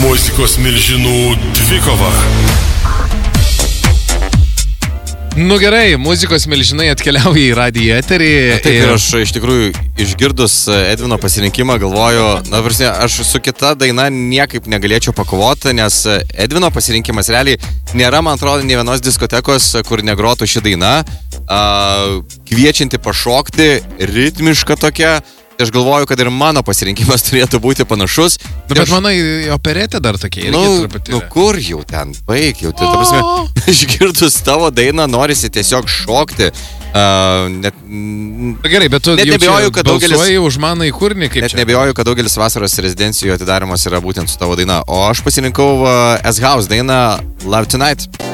Muzikos milžinų dvikova. Nu gerai, muzikos milžinai atkeliauja į radijo eterį. Taip, ir aš iš tikrųjų išgirdus Edvino pasirinkimą galvoju, aš su kita daina niekaip negalėčiau pakovoti, nes Edvino pasirinkimas realiai nėra, man atrodo, nė vienos diskotekos, kur negrotų ši daina, kviečianti pašokti, ritmiška tokia. Aš galvoju, kad ir mano pasirinkimas turėtų būti panašus. Bet manai, operetė dar tokia. Kur jau ten, baig jau. Ta prasme, išgirdus tavo dainą, norisi tiesiog šokti. Gerai, bet tu nebejoju, kad balsuoji už mano į kūrinį, kaip čia? Nebejoju, kad daugelis vasaros rezidencijų atidarimas yra būtent su tavo daina. O aš pasirinkau S-House dainą Love Tonight.